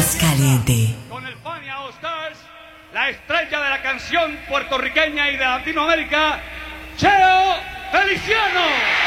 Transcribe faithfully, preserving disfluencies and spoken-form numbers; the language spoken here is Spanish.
más caliente. Con el Fania All Stars, la estrella de la canción puertorriqueña y de Latinoamérica, Cheo Feliciano.